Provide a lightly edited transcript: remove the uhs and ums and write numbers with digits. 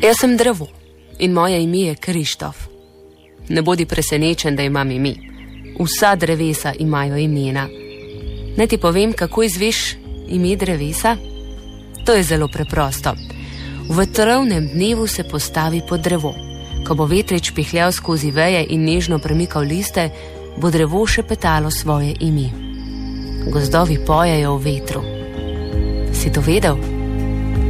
Jaz sem drevo in moje ime je Krištof. Ne bodi presenečen, da imam ime. Vsa drevesa imajo imena. Naj ti povem, kako izveš ime drevesa? To je zelo preprosto. V vetrovnem dnevu se postavi pod drevo. Ko bo vetrič pihljal skozi veje in nežno premikal liste, bo drevo šepetalo svoje ime. Gozdovi pojejo v vetru. Si to vedel?